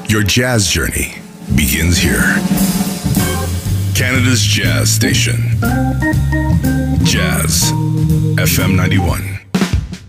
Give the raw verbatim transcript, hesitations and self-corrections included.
Your jazz journey begins here. Canada's jazz station. Jazz F M ninety-one.